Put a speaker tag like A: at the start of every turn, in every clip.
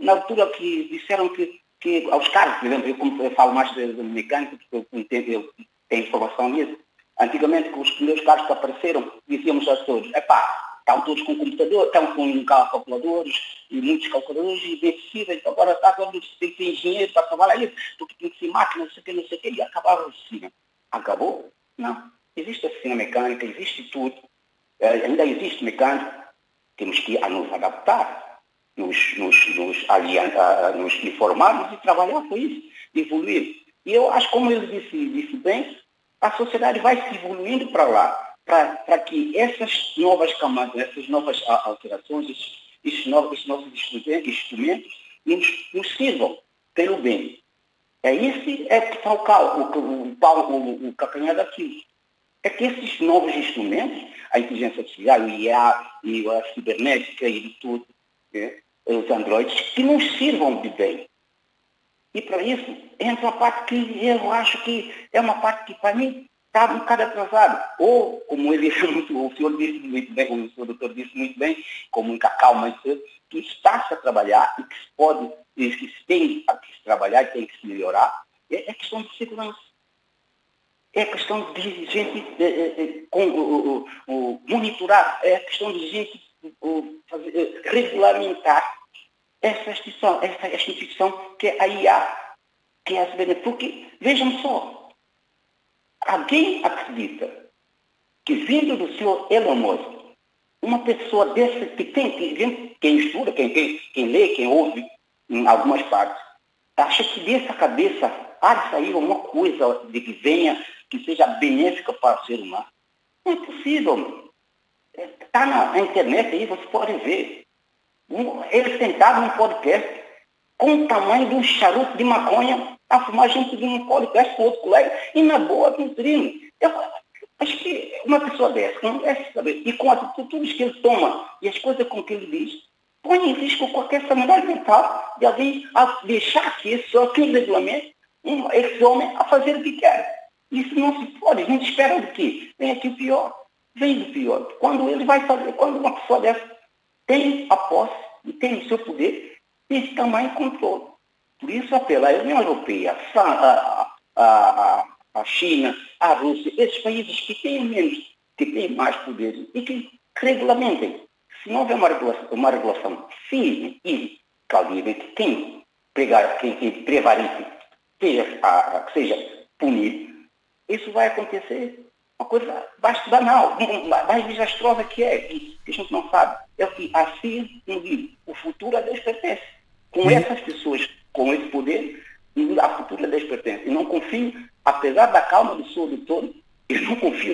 A: na altura que disseram que aos carros, por exemplo, eu falo mais de mecânica, porque eu tenho informação nisso. Antigamente, com os meus carros que apareceram, dizíamos a todos, estão todos com computador, estão com calculadores, e muitos calculadores, e bem acessíveis, agora tem que ser engenheiro para trabalhar isso, porque tem que ser máquina, não sei o quê, e acabava a oficina. Acabou? Não. Existe oficina mecânica, existe tudo, ainda existe mecânica, temos que nos adaptar, nos informarmos e trabalhar com isso, evoluir. E eu acho, como eu disse bem, a sociedade vai se evoluindo para lá, para que essas novas camadas, essas novas alterações, esses novos instrumentos nos sirvam pelo bem. Esse é que está o calcanhar daquilo. É que esses novos instrumentos, a inteligência artificial, o IA, e a cibernética e de tudo, os androides, que nos sirvam de bem. E para isso, entra uma parte que eu acho que é uma parte que, para mim, está um bocado atrasada. Ou, como o senhor disse muito bem, como o senhor doutor disse muito bem, com muita calma, que está-se a trabalhar e que se pode, e que se tem que se trabalhar e tem que se melhorar, é questão de segurança. É questão de gente monitorar, é questão de gente regulamentar essa instituição que é a IA, que é a CBN. Porque, vejam só, alguém acredita que vindo do senhor Elon Musk, uma pessoa dessa quem estuda, quem lê, quem ouve em algumas partes, acha que dessa cabeça há de sair uma coisa de que venha, que seja benéfica para o ser humano? Não é possível. Está na internet aí, vocês podem ver. Ele sentado num podcast com o tamanho de um charuto de maconha a fumar junto de um podcast com outro colega e na boa, nutrindo. Eu acho que uma pessoa dessa, não deve saber, e com as atitudes que ele toma e as coisas com que ele diz, põe em risco qualquer sanidade mental de alguém a deixar que esse regulamento esse homem a fazer o que quer. Isso não se pode. A gente espera do quê? Vem aqui o pior. Vem do pior. Quando ele vai fazer, quando uma pessoa dessa tem a posse e tem o seu poder, esse tamanho controle. Por isso apela a União Europeia, a China, a Rússia, esses países que têm menos, que têm mais poder e que regulamentem. Se não houver uma regulação firme e caldível, quem prevarique, que seja punido, isso vai acontecer. Uma coisa banal, mais desastrosa que a gente não sabe. É o que assim o futuro a Deus pertence. Com essas pessoas, com esse poder, a futuro a Deus pertence. E não confio, apesar da calma do senhor doutor, eu não confio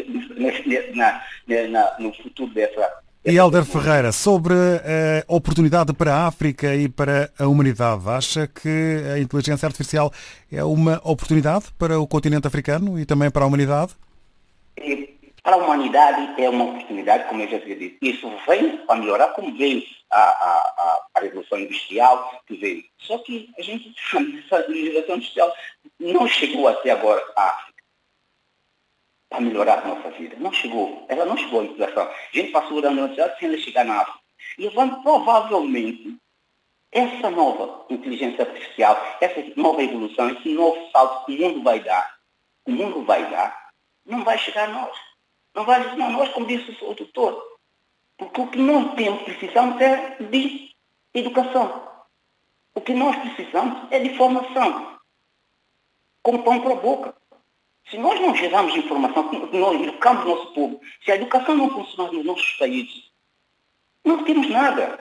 A: no futuro dessa.
B: E Hélder Ferreira, sobre a oportunidade para a África e para a humanidade, acha que a inteligência artificial é uma oportunidade para o continente africano e também para a humanidade?
A: Para a humanidade é uma oportunidade, como eu já disse. Isso vem para melhorar, como veio a Revolução Industrial, que veio. Só que a gente sabe que a Revolução Industrial não chegou até agora à África para melhorar a nossa vida. Não chegou. Ela não chegou à integração. A gente passou o ano industrial sem ela chegar na África. E provavelmente essa nova inteligência artificial, essa nova evolução, esse novo salto que o mundo vai dar, não vai chegar a nós. Não vai chegar a nós, como disse o doutor. Porque o que nós precisamos é de educação. O que nós precisamos é de formação. Com pão para a boca. Se nós não gerarmos informação, nós educamos o nosso povo, se a educação não funcionar nos nossos países, não temos nada.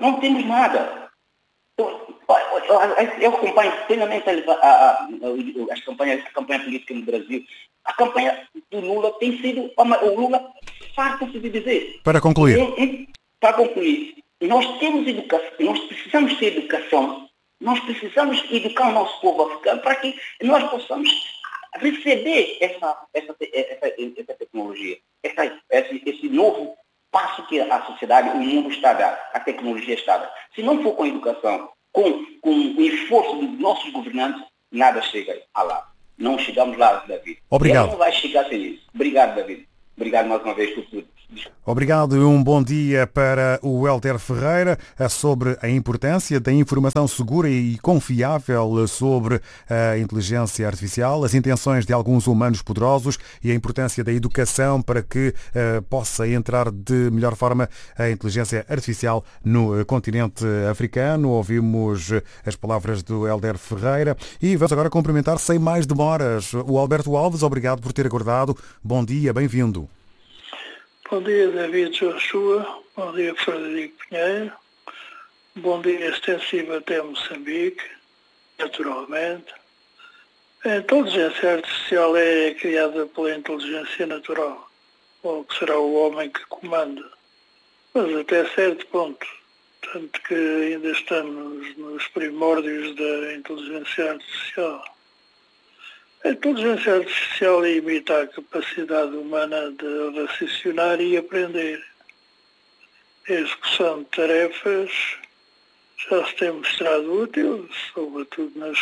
A: Eu acompanho plenamente a campanha política no Brasil. A campanha do Lula tem sido... O Lula farta-se de dizer.
B: Para concluir,
A: nós temos educação, nós precisamos ter educação, nós precisamos educar o nosso povo africano para que nós possamos receber essa tecnologia, esse novo passo que a sociedade, o mundo está a dar, a tecnologia está a dar. Se não for com educação, com o esforço dos nossos governantes, nada chega a lá. Não chegamos lá, David.
B: Obrigado.
A: E ela não vai chegar sem isso. Obrigado, David. Obrigado mais uma vez por tudo.
B: Obrigado e um bom dia para o Hélder Ferreira sobre a importância da informação segura e confiável sobre a inteligência artificial, as intenções de alguns humanos poderosos e a importância da educação para que possa entrar de melhor forma a inteligência artificial no continente africano. Ouvimos as palavras do Hélder Ferreira e vamos agora cumprimentar sem mais demoras o Alberto Alves. Obrigado por ter aguardado. Bom dia, bem-vindo.
C: Bom dia, David Joshua. Bom dia, Frederico Pinheiro. Bom dia extensivo até Moçambique, naturalmente. A inteligência artificial é criada pela inteligência natural, ou que será o homem que comanda, mas até certo ponto. Tanto que ainda estamos nos primórdios da inteligência artificial. A inteligência artificial imita a capacidade humana de raciocinar e aprender. A execução de tarefas já se tem mostrado útil, sobretudo nas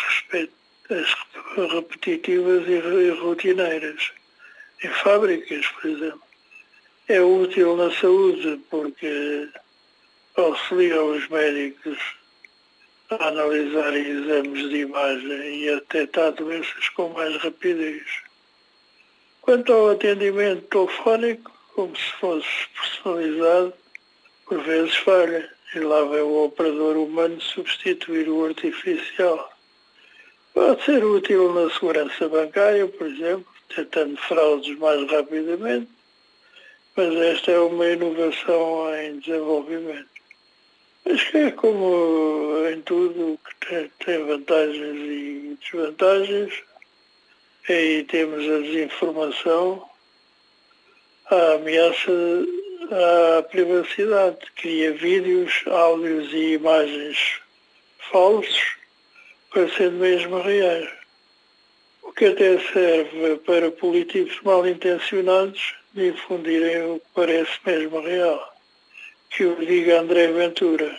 C: repetitivas e rotineiras. Em fábricas, por exemplo. É útil na saúde porque auxilia os médicos a analisar exames de imagem e a detectar doenças com mais rapidez. Quanto ao atendimento telefónico, como se fosse personalizado, por vezes falha, e lá vem o operador humano substituir o artificial. Pode ser útil na segurança bancária, por exemplo, detectando fraudes mais rapidamente, mas esta é uma inovação em desenvolvimento. Mas que é como em tudo que tem vantagens e desvantagens. Aí temos a desinformação, a ameaça à privacidade, cria vídeos, áudios e imagens falsos, parecendo mesmo reais. O que até serve para políticos mal intencionados difundirem o que parece mesmo real. Que o diga André Ventura,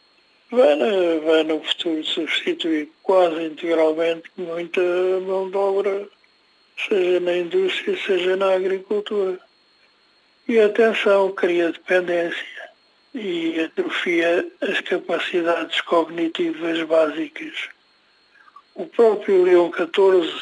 C: vai no futuro substituir quase integralmente muita mão de obra, seja na indústria, seja na agricultura. E atenção, cria dependência e atrofia as capacidades cognitivas básicas. O próprio Leão XIV,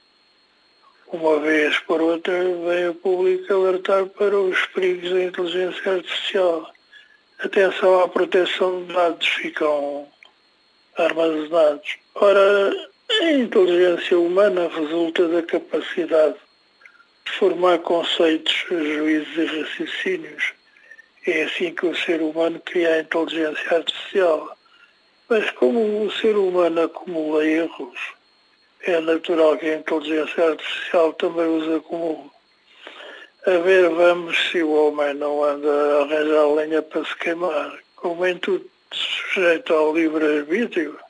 C: uma vez por outra, vem a público alertar para os perigos da inteligência artificial. Atenção à proteção de dados ficam armazenados. Ora, a inteligência humana resulta da capacidade de formar conceitos, juízos e raciocínios. É assim que o ser humano cria a inteligência artificial. Mas como o ser humano acumula erros, é natural que a inteligência artificial também os acumule. A ver, vamos se o homem não anda a arranjar lenha para se queimar, como em tudo sujeito ao livre-arbítrio,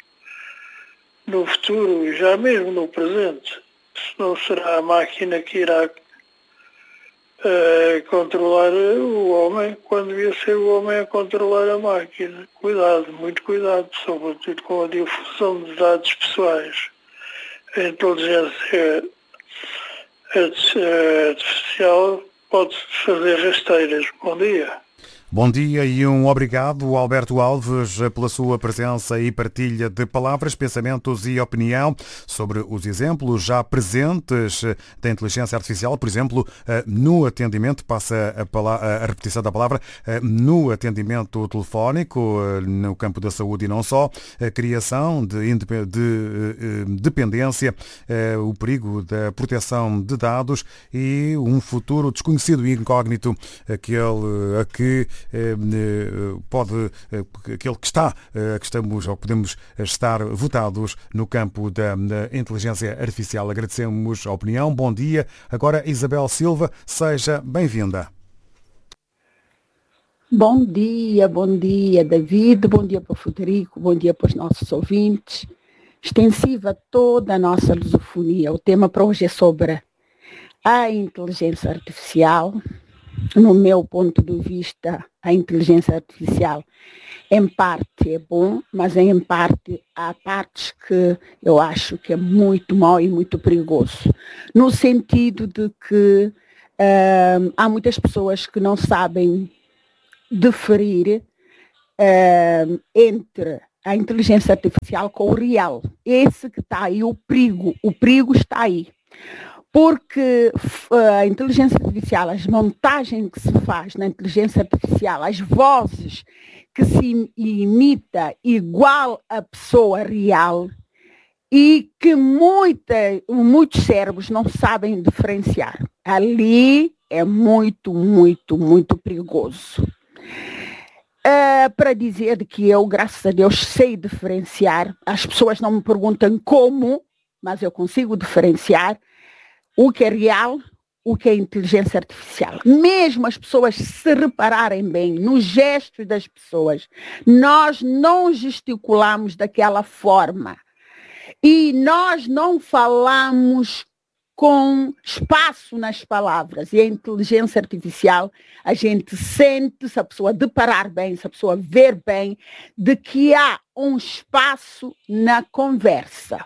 C: no futuro e já mesmo no presente, se não será a máquina que irá controlar o homem, quando devia ser o homem a controlar a máquina. Cuidado, muito cuidado, sobretudo com a difusão de dados pessoais. A inteligência artificial pode fazer rasteiras. Bom dia.
B: Bom dia e um obrigado, Alberto Alves, pela sua presença e partilha de palavras, pensamentos e opinião sobre os exemplos já presentes da inteligência artificial, por exemplo, no atendimento, passa a repetição da palavra, no atendimento telefónico, no campo da saúde e não só, a criação de dependência, o perigo da proteção de dados e um futuro desconhecido e incógnito, aquele a que aquele que está, que estamos ou podemos estar votados no campo da inteligência artificial. Agradecemos a opinião. Bom dia. Agora, Isabel Silva, seja bem-vinda.
D: Bom dia, David, bom dia para o Frederico, bom dia para os nossos ouvintes. Extensiva toda a nossa lusofonia. O tema para hoje é sobre a inteligência artificial. No meu ponto de vista, a inteligência artificial em parte é bom, mas em parte há partes que eu acho que é muito mau e muito perigoso. No sentido de que Há muitas pessoas que não sabem diferir entre a inteligência artificial com o real. Esse que está aí, o perigo está aí. Porque a inteligência artificial, as montagens que se faz na inteligência artificial, as vozes que se imita igual a pessoa real e que muitos cérebros não sabem diferenciar. Ali é muito, muito, muito perigoso. Para dizer que eu, graças a Deus, sei diferenciar, as pessoas não me perguntam como, mas eu consigo diferenciar o que é real, o que é inteligência artificial. Mesmo as pessoas se repararem bem nos gestos das pessoas, nós não gesticulamos daquela forma. E nós não falamos com espaço nas palavras. E a inteligência artificial, a gente sente, se a pessoa deparar bem, se a pessoa ver bem, de que há um espaço na conversa.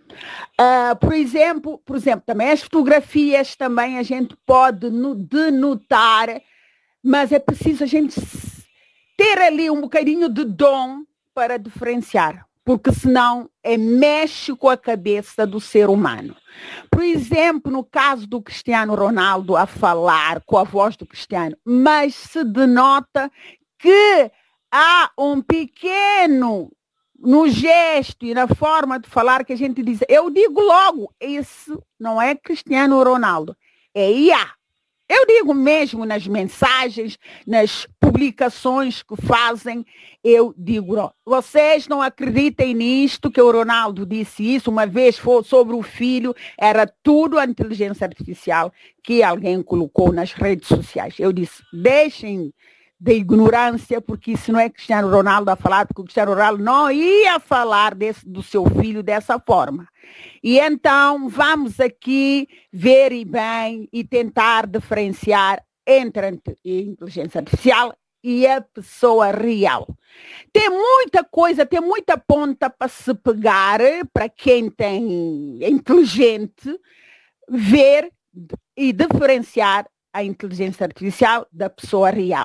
D: Por exemplo, também as fotografias também a gente pode denotar, mas é preciso a gente ter ali um bocadinho de dom para diferenciar, porque senão mexe com a cabeça do ser humano. Por exemplo, no caso do Cristiano Ronaldo a falar com a voz do Cristiano, mas se denota que há um pequeno no gesto e na forma de falar que a gente diz, eu digo logo, esse não é Cristiano Ronaldo, é IA. Eu digo mesmo nas mensagens, nas publicações que fazem, eu digo, não, vocês não acreditem nisto, que o Ronaldo disse isso, uma vez foi sobre o filho, era tudo a inteligência artificial que alguém colocou nas redes sociais. Eu disse, deixem de ignorância, porque isso não é Cristiano Ronaldo a falar, porque o Cristiano Ronaldo não ia falar do seu filho dessa forma. E então vamos aqui ver bem e tentar diferenciar entre a inteligência artificial e a pessoa real. Tem muita coisa, tem muita ponta para se pegar, para quem é inteligente, ver e diferenciar a inteligência artificial da pessoa real.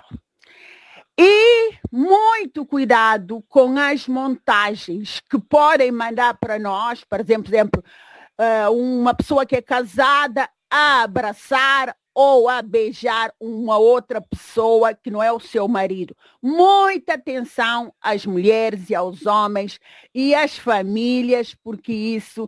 D: E muito cuidado com as montagens que podem mandar para nós, por exemplo, uma pessoa que é casada a abraçar ou a beijar uma outra pessoa que não é o seu marido. Muita atenção às mulheres e aos homens e às famílias, porque isso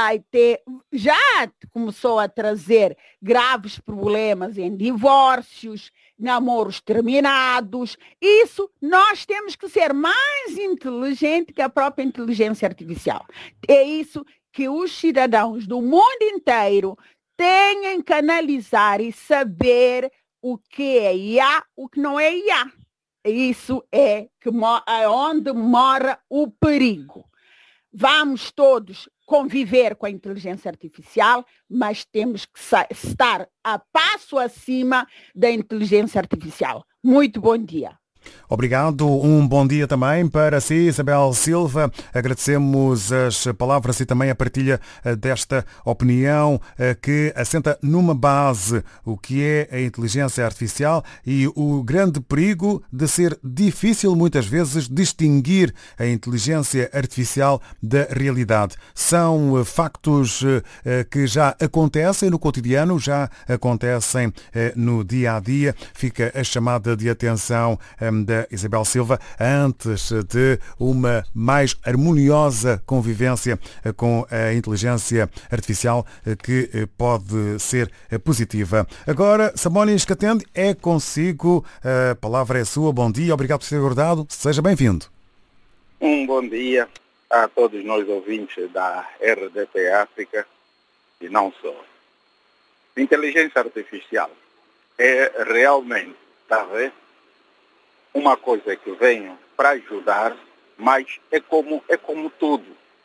D: já começou a trazer graves problemas em divórcios, namoros terminados. Isso nós temos que ser mais inteligente que a própria inteligência artificial. É isso que os cidadãos do mundo inteiro têm que analisar e saber o que é IA, o que não é IA. Isso é onde mora o perigo. Vamos todos conviver com a inteligência artificial, mas temos que estar a passo acima da inteligência artificial. Muito bom dia.
B: Obrigado, um bom dia também para si, Isabel Silva. Agradecemos as palavras e também a partilha desta opinião que assenta numa base o que é a inteligência artificial e o grande perigo de ser difícil muitas vezes distinguir a inteligência artificial da realidade. São factos que já acontecem no cotidiano, já acontecem no dia a dia. Fica a chamada de atenção da Isabel Silva antes de uma mais harmoniosa convivência com a inteligência artificial que pode ser positiva. Agora, Samónia Escatende, é consigo, a palavra é sua, bom dia, obrigado por ter aguardado, seja bem-vindo.
E: Um bom dia a todos nós ouvintes da RDP África e não só. Inteligência artificial é realmente, está a ver? Uma coisa que vem para ajudar, mas é como tudo.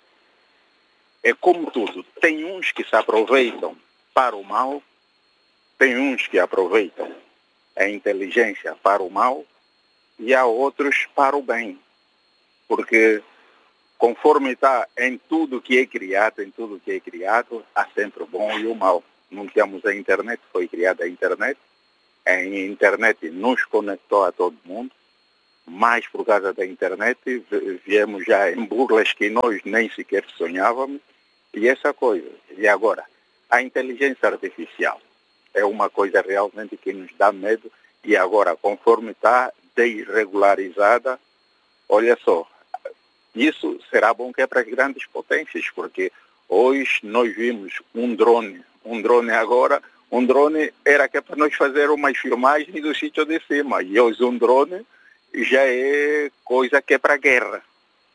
E: É como tudo. Tem uns que se aproveitam para o mal, tem uns que aproveitam a inteligência para o mal e há outros para o bem. Porque conforme está em tudo que é criado, há sempre o bom e o mal. não tínhamos a internet, foi criada a internet. A internet nos conectou a todo mundo, mas por causa da internet viemos já em burlas que nós nem sequer sonhávamos, e essa coisa. E agora, a inteligência artificial é uma coisa realmente que nos dá medo, e agora, conforme está desregularizada, olha só, isso será bom que é para as grandes potências, porque hoje nós vimos um drone agora. Um drone era que é para nós fazer umas filmagens do sítio de cima. E hoje um drone já é coisa que é para guerra.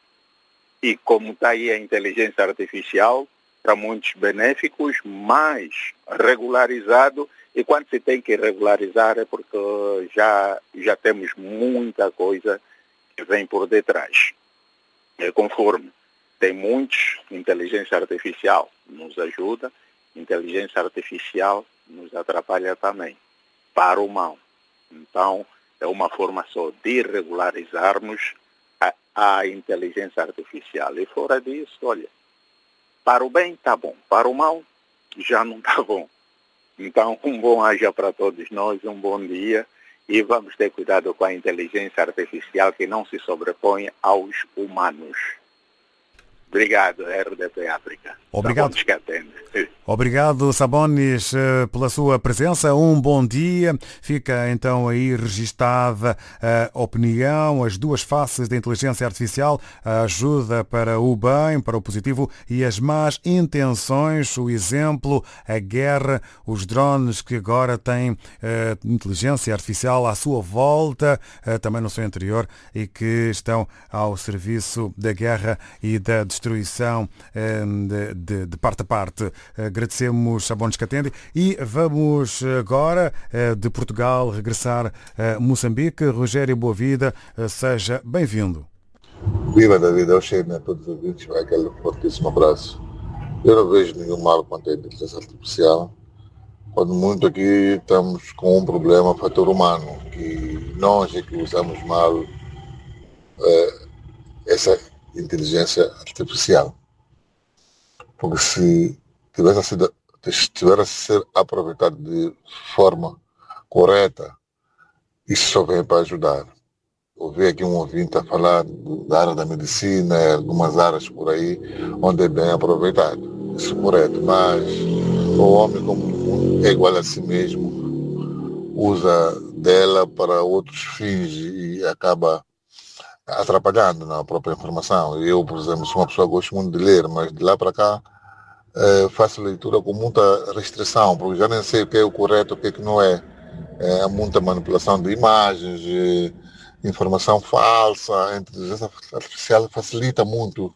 E: E como está aí a inteligência artificial, para muitos benéficos, mas regularizado. E quando se tem que regularizar é porque já temos muita coisa que vem por detrás. É conforme tem muitos, inteligência artificial nos ajuda, inteligência artificial nos atrapalha também, para o mal. Então, é uma forma só de regularizarmos a inteligência artificial. E fora disso, olha, para o bem está bom, para o mal já não está bom. Então, um bom haja para todos nós, um bom dia, e vamos ter cuidado com a inteligência artificial que não se sobrepõe aos humanos. Obrigado, RDP África.
B: Obrigado.
E: Que atende.
B: Obrigado, Sabonis, pela sua presença. Um bom dia. Fica então aí registada a opinião, as duas faces da inteligência artificial, a ajuda para o bem, para o positivo, e as más intenções, o exemplo, a guerra, os drones que agora têm inteligência artificial à sua volta, também no seu interior, e que estão ao serviço da guerra e da destruição de parte a parte. Agradecemos a Sabonis que atende e vamos agora de Portugal regressar a Moçambique. Rogério Boavida, seja bem-vindo.
F: Viva David, eu chego a todos os ouvintes, vai aquele fortíssimo abraço. Eu não vejo nenhum mal quanto à inteligência artificial, quando muito aqui estamos com um problema, fator humano, que nós é que usamos mal essa inteligência artificial. Porque se tivesse a ser aproveitado de forma correta, isso só vem para ajudar. Ouvi aqui um ouvinte a falar da área da medicina, algumas áreas por aí, onde é bem aproveitado. Isso é correto, mas o homem, como é igual a si mesmo, usa dela para outros fins e acaba atrapalhando na própria informação. Eu, por exemplo, sou uma pessoa que gosto muito de ler, mas de lá para cá faço leitura com muita restrição, porque já nem sei o que é o correto, o que é que não é. Há muita manipulação de imagens, informação falsa. A inteligência artificial facilita muito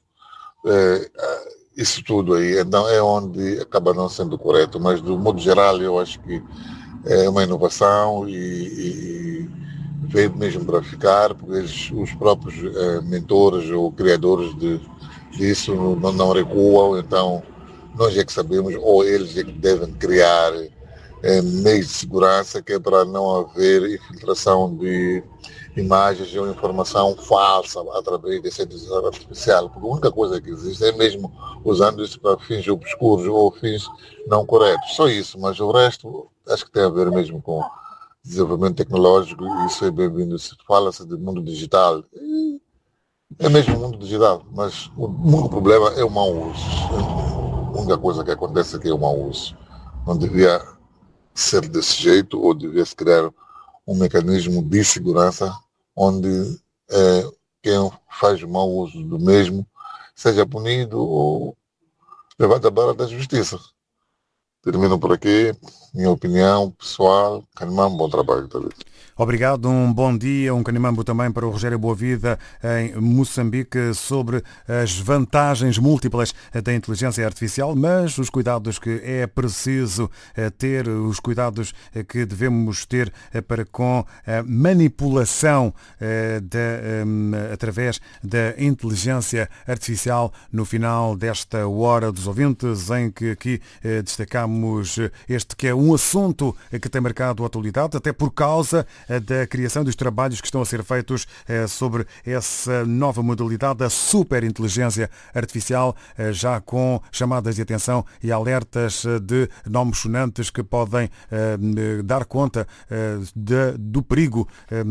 F: isso tudo aí. Então é onde acaba não sendo correto, mas do modo geral eu acho que é uma inovação e veio mesmo para ficar, porque os próprios mentores ou criadores disso não recuam. Então nós é que sabemos, ou eles é que devem criar meios de segurança, que é para não haver infiltração de imagens ou informação falsa através dessa inteligência artificial, porque a única coisa que existe é mesmo usando isso para fins obscuros ou fins não corretos, só isso, mas o resto acho que tem a ver mesmo com desenvolvimento tecnológico, e isso é bem-vindo. Se fala-se de mundo digital, é mesmo mundo digital, mas o único problema é o mau uso. A única coisa que acontece aqui é o mau uso. Não devia ser desse jeito, ou devia-se criar um mecanismo de segurança onde quem faz mau uso do mesmo seja punido ou levado à barra da justiça. Termino por aqui, minha opinião pessoal. Canimambo, bom trabalho, David.
B: Obrigado, um bom dia, um canimambo também para o Rogério Boavida em Moçambique sobre as vantagens múltiplas da inteligência artificial, mas os cuidados que é preciso ter, os cuidados que devemos ter para com a manipulação através da inteligência artificial no final desta hora dos ouvintes, em que aqui destacamos Vamos, este que é um assunto que tem marcado a atualidade, até por causa da criação dos trabalhos que estão a ser feitos sobre essa nova modalidade da superinteligência artificial, já com chamadas de atenção e alertas de nomes sonantes que podem dar conta do perigo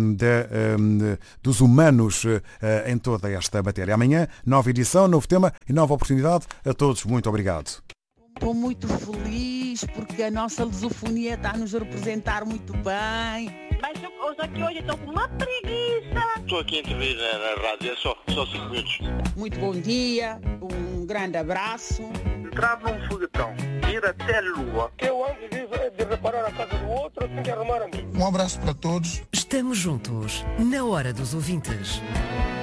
B: dos humanos em toda esta matéria. Amanhã, nova edição, novo tema e nova oportunidade. A todos, muito obrigado.
D: Estou muito feliz porque a nossa lusofonia está a nos representar muito bem.
G: Mas hoje estou com uma preguiça.
H: Estou aqui a intervir na rádio, é só 5 minutos.
D: Muito bom dia, um grande abraço.
H: Entrar num foguetão, ir até a Lua. Eu antes de reparar a casa do outro, tenho que arrumar a mim.
F: Um abraço para todos.
I: Estamos juntos, na hora dos ouvintes.